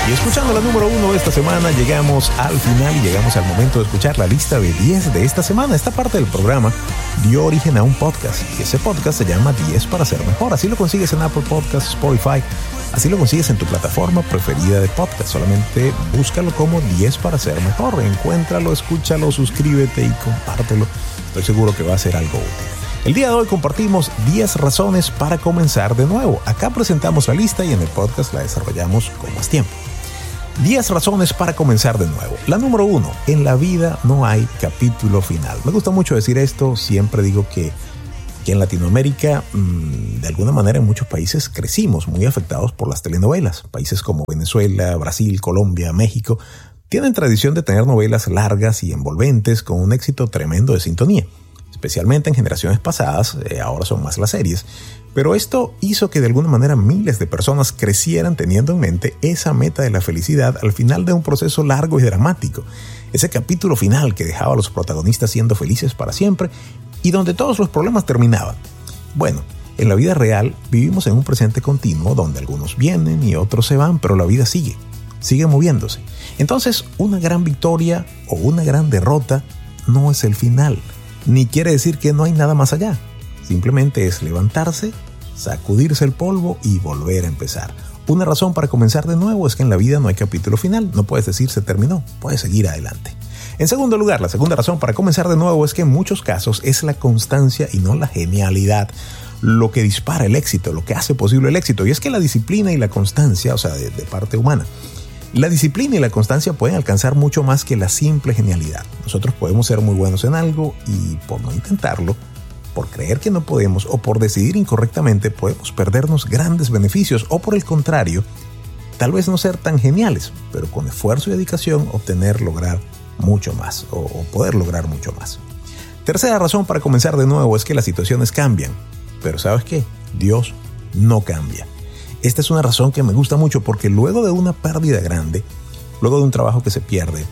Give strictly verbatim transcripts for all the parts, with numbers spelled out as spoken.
Y escuchando la número uno de esta semana, llegamos al final y llegamos al momento de escuchar la lista de diez de esta semana. Esta parte del programa dio origen a un podcast y ese podcast se llama diez para ser mejor. Así lo consigues en Apple Podcasts, Spotify, así lo consigues en tu plataforma preferida de podcast. Solamente búscalo como diez para ser mejor. Encuéntralo, escúchalo, suscríbete y compártelo. Estoy seguro que va a ser algo útil. El día de hoy compartimos diez razones para comenzar de nuevo. Acá presentamos la lista y en el podcast la desarrollamos con más tiempo. diez razones para comenzar de nuevo. La número uno, en la vida no hay capítulo final. Me gusta mucho decir esto, siempre digo que, que en Latinoamérica, mmm, de alguna manera en muchos países crecimos muy afectados por las telenovelas. Países como Venezuela, Brasil, Colombia, México, tienen tradición de tener novelas largas y envolventes con un éxito tremendo de sintonía. Especialmente en generaciones pasadas, eh, ahora son más las series. Pero esto hizo que de alguna manera miles de personas crecieran teniendo en mente esa meta de la felicidad al final de un proceso largo y dramático. Ese capítulo final que dejaba a los protagonistas siendo felices para siempre y donde todos los problemas terminaban. Bueno, en la vida real vivimos en un presente continuo donde algunos vienen y otros se van, pero la vida sigue, sigue moviéndose. Entonces, una gran victoria o una gran derrota no es el final. Ni quiere decir que no hay nada más allá. Simplemente es levantarse, sacudirse el polvo y volver a empezar. Una razón para comenzar de nuevo es que en la vida no hay capítulo final. No puedes decir se terminó, puedes seguir adelante. En segundo lugar, la segunda razón para comenzar de nuevo es que en muchos casos es la constancia y no la genialidad lo que dispara el éxito, lo que hace posible el éxito. Y es que la disciplina y la constancia, o sea, de, de parte humana, la disciplina y la constancia pueden alcanzar mucho más que la simple genialidad. Nosotros podemos ser muy buenos en algo y por no intentarlo, por creer que no podemos o por decidir incorrectamente, podemos perdernos grandes beneficios o por el contrario, tal vez no ser tan geniales, pero con esfuerzo y dedicación obtener, lograr mucho más o, o poder lograr mucho más. Tercera razón para comenzar de nuevo es que las situaciones cambian, pero ¿sabes qué? Dios no cambia. Esta es una razón que me gusta mucho porque luego de una pérdida grande, luego de un trabajo que se pierde,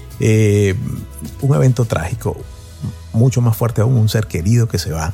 eh, un evento trágico, mucho más fuerte aún, un ser querido que se va,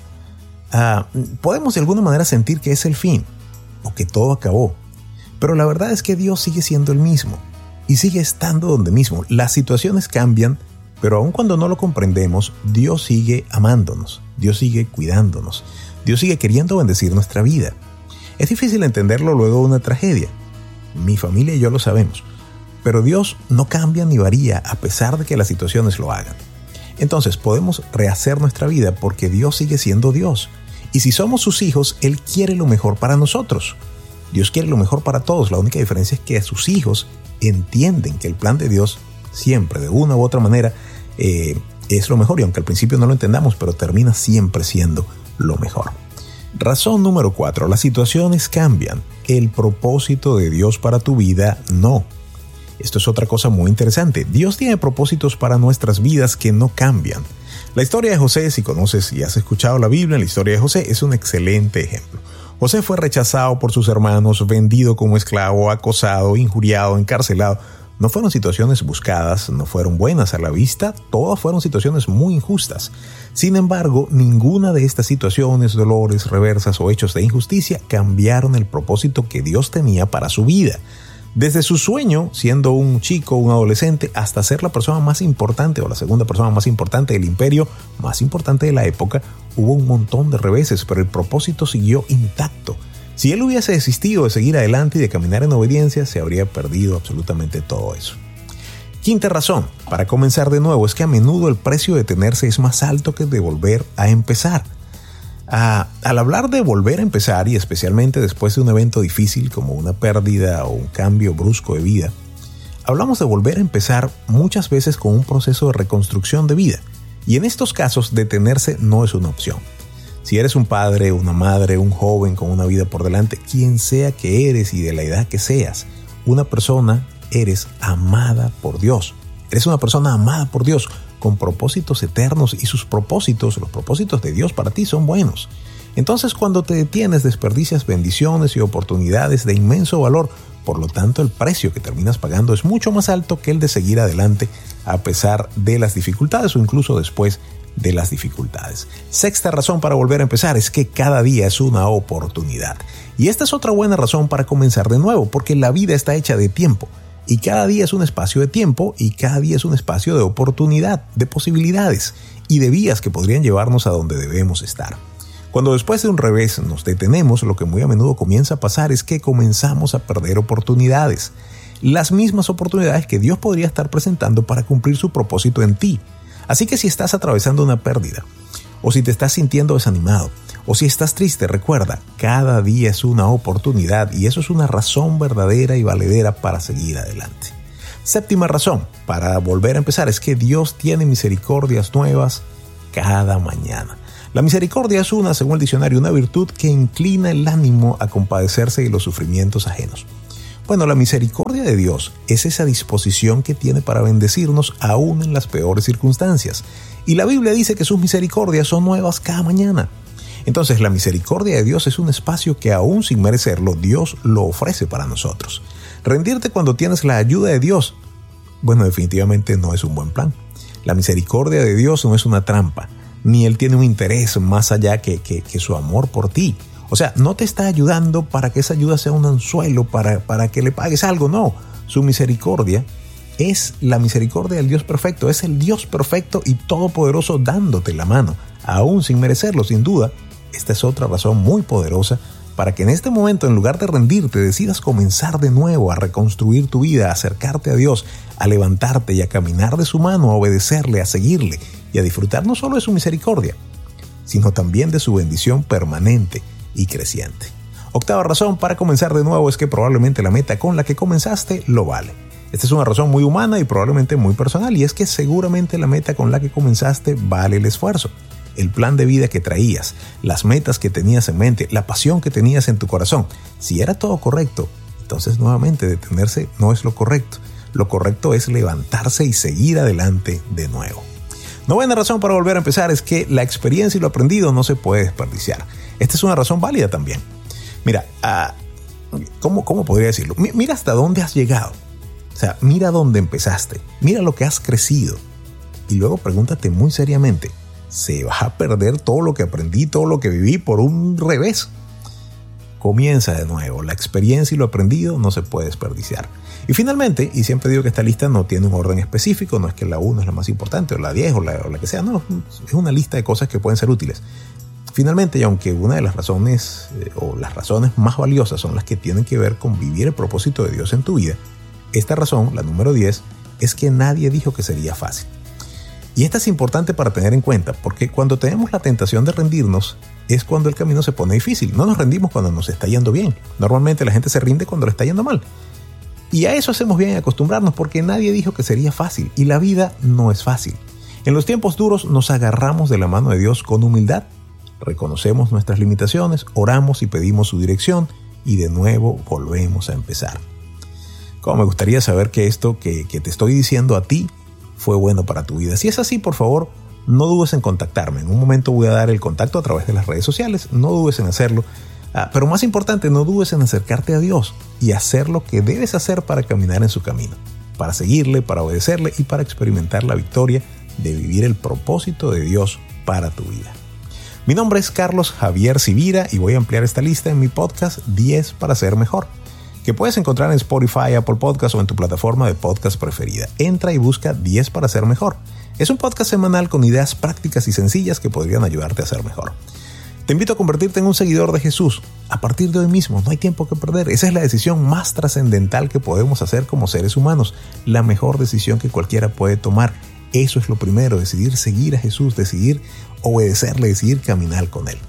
uh, podemos de alguna manera sentir que es el fin o que todo acabó. Pero la verdad es que Dios sigue siendo el mismo y sigue estando donde mismo. Las situaciones cambian, pero aun cuando no lo comprendemos, Dios sigue amándonos, Dios sigue cuidándonos, Dios sigue queriendo bendecir nuestra vida. Es difícil entenderlo luego de una tragedia. Mi familia y yo lo sabemos. Pero Dios no cambia ni varía a pesar de que las situaciones lo hagan. Entonces podemos rehacer nuestra vida porque Dios sigue siendo Dios. Y si somos sus hijos, Él quiere lo mejor para nosotros. Dios quiere lo mejor para todos. La única diferencia es que sus hijos entienden que el plan de Dios siempre, de una u otra manera, eh, es lo mejor. Y aunque al principio no lo entendamos, pero termina siempre siendo lo mejor. Razón número cuatro. Las situaciones cambian. El propósito de Dios para tu vida no. Esto es otra cosa muy interesante. Dios tiene propósitos para nuestras vidas que no cambian. La historia de José, si conoces y has escuchado la Biblia, la historia de José es un excelente ejemplo. José fue rechazado por sus hermanos, vendido como esclavo, acosado, injuriado, encarcelado. No fueron situaciones buscadas, no fueron buenas a la vista, todas fueron situaciones muy injustas. Sin embargo, ninguna de estas situaciones, dolores, reversas o hechos de injusticia cambiaron el propósito que Dios tenía para su vida. Desde su sueño, siendo un chico, un adolescente, hasta ser la persona más importante o la segunda persona más importante del imperio, más importante de la época, hubo un montón de reveses, pero el propósito siguió intacto. Si él hubiese desistido de seguir adelante y de caminar en obediencia, se habría perdido absolutamente todo eso. Quinta razón para comenzar de nuevo es que a menudo el precio de detenerse es más alto que de volver a empezar. Ah, al hablar de volver a empezar, y especialmente después de un evento difícil como una pérdida o un cambio brusco de vida, hablamos de volver a empezar muchas veces con un proceso de reconstrucción de vida. Y en estos casos, detenerse no es una opción. Si eres un padre, una madre, un joven con una vida por delante, quien sea que eres y de la edad que seas, una persona, eres amada por Dios. Eres una persona amada por Dios, con propósitos eternos y sus propósitos, los propósitos de Dios para ti son buenos. Entonces, cuando te detienes, desperdicias bendiciones y oportunidades de inmenso valor. Por lo tanto, el precio que terminas pagando es mucho más alto que el de seguir adelante a pesar de las dificultades o incluso después de las dificultades. Sexta razón para volver a empezar es que cada día es una oportunidad. Y esta es otra buena razón para comenzar de nuevo, porque la vida está hecha de tiempo. Y cada día es un espacio de tiempo y cada día es un espacio de oportunidad, de posibilidades y de vías que podrían llevarnos a donde debemos estar. Cuando después de un revés nos detenemos, lo que muy a menudo comienza a pasar es que comenzamos a perder oportunidades. Las mismas oportunidades que Dios podría estar presentando para cumplir su propósito en ti. Así que si estás atravesando una pérdida, o si te estás sintiendo desanimado, o si estás triste, recuerda, cada día es una oportunidad y eso es una razón verdadera y valedera para seguir adelante. Séptima razón para volver a empezar es que Dios tiene misericordias nuevas cada mañana. La misericordia es una, según el diccionario, una virtud que inclina el ánimo a compadecerse de los sufrimientos ajenos. Bueno, la misericordia de Dios es esa disposición que tiene para bendecirnos aún en las peores circunstancias. Y la Biblia dice que sus misericordias son nuevas cada mañana. Entonces, la misericordia de Dios es un espacio que aún sin merecerlo, Dios lo ofrece para nosotros. Rendirte cuando tienes la ayuda de Dios, bueno, definitivamente no es un buen plan. La misericordia de Dios no es una trampa, ni Él tiene un interés más allá que, que, que su amor por ti. O sea, no te está ayudando para que esa ayuda sea un anzuelo, para, para que le pagues algo, no. Su misericordia es la misericordia del Dios perfecto, es el Dios perfecto y todopoderoso dándote la mano, aún sin merecerlo, sin duda. Esta es otra razón muy poderosa para que en este momento, en lugar de rendirte, decidas comenzar de nuevo a reconstruir tu vida, a acercarte a Dios, a levantarte y a caminar de su mano, a obedecerle, a seguirle y a disfrutar no solo de su misericordia, sino también de su bendición permanente y creciente. Octava razón para comenzar de nuevo es que probablemente la meta con la que comenzaste lo vale. Esta es una razón muy humana y probablemente muy personal, y es que seguramente la meta con la que comenzaste vale el esfuerzo. El plan de vida que traías, las metas que tenías en mente, la pasión que tenías en tu corazón. Si era todo correcto, entonces nuevamente detenerse no es lo correcto. Lo correcto es levantarse y seguir adelante de nuevo. Novena razón para volver a empezar es que la experiencia y lo aprendido no se puede desperdiciar. Esta es una razón válida también. Mira, uh, ¿cómo, ¿cómo podría decirlo? M- mira hasta dónde has llegado. O sea, mira dónde empezaste. Mira lo que has crecido. Y luego pregúntate muy seriamente, ¿se va a perder todo lo que aprendí, todo lo que viví por un revés? Comienza de nuevo. La experiencia y lo aprendido no se puede desperdiciar. Y finalmente, y siempre digo que esta lista no tiene un orden específico, no es que la uno es la más importante, o la diez, o la, o la que sea, no, es una lista de cosas que pueden ser útiles. Finalmente, y aunque una de las razones, eh, o las razones más valiosas son las que tienen que ver con vivir el propósito de Dios en tu vida, esta razón, la número diez, es que nadie dijo que sería fácil. Y esta es importante para tener en cuenta, porque cuando tenemos la tentación de rendirnos, es cuando el camino se pone difícil. No nos rendimos cuando nos está yendo bien. Normalmente la gente se rinde cuando le está yendo mal. Y a eso hacemos bien en acostumbrarnos, porque nadie dijo que sería fácil, y la vida no es fácil. En los tiempos duros nos agarramos de la mano de Dios con humildad, reconocemos nuestras limitaciones, oramos y pedimos su dirección, y de nuevo volvemos a empezar. Como me gustaría saber que esto que, que te estoy diciendo a ti fue bueno para tu vida. Si es así, por favor, no dudes en contactarme. En un momento voy a dar el contacto a través de las redes sociales. No dudes en hacerlo. Ah, pero más importante, no dudes en acercarte a Dios y hacer lo que debes hacer para caminar en su camino, para seguirle, para obedecerle y para experimentar la victoria de vivir el propósito de Dios para tu vida. Mi nombre es Carlos Javier Sivira y voy a ampliar esta lista en mi podcast diez para ser mejor, que puedes encontrar en Spotify, Apple Podcasts o en tu plataforma de podcast preferida. Entra y busca diez para ser mejor. Es un podcast semanal con ideas prácticas y sencillas que podrían ayudarte a ser mejor. Te invito a convertirte en un seguidor de Jesús. A partir de hoy mismo, no hay tiempo que perder. Esa es la decisión más trascendental que podemos hacer como seres humanos. La mejor decisión que cualquiera puede tomar. Eso es lo primero, decidir seguir a Jesús, decidir obedecerle, decidir caminar con Él.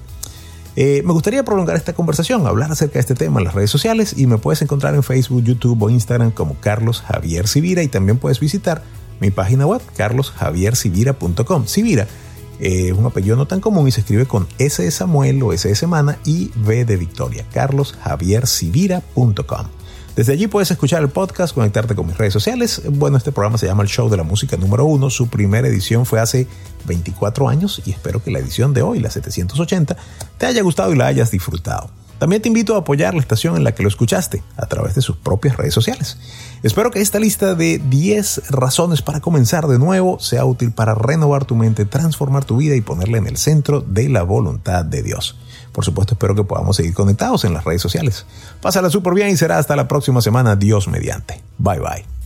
Eh, me gustaría prolongar esta conversación, hablar acerca de este tema en las redes sociales, y me puedes encontrar en Facebook, YouTube o Instagram como Carlos Javier Sivira, y también puedes visitar mi página web carlos javier sivira punto com. Sivira es eh, un apellido no tan común y se escribe con S de Samuel o S de Semana y V de Victoria, carlos javier sivira punto com. Desde allí puedes escuchar el podcast, conectarte con mis redes sociales. Bueno, este programa se llama El Show de la Música número uno. Su primera edición fue hace veinticuatro años y espero que la edición de hoy, la setecientos ochenta, te haya gustado y la hayas disfrutado. También te invito a apoyar la estación en la que lo escuchaste a través de sus propias redes sociales. Espero que esta lista de diez razones para comenzar de nuevo sea útil para renovar tu mente, transformar tu vida y ponerla en el centro de la voluntad de Dios. Por supuesto, espero que podamos seguir conectados en las redes sociales. Pásala súper bien y será hasta la próxima semana, Dios mediante. Bye bye.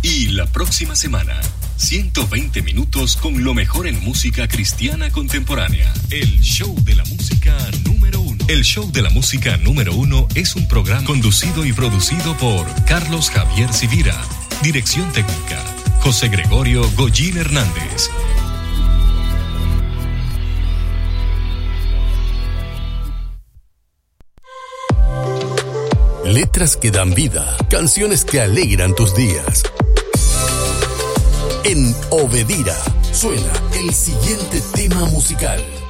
Y la próxima semana, ciento veinte minutos con lo mejor en música cristiana contemporánea. El show de la música número uno. El show de la música número uno es un programa conducido y producido por Carlos Javier Civira. Dirección técnica, José Gregorio Goyín Hernández. Letras que dan vida, canciones que alegran tus días. En Obedira suena el siguiente tema musical.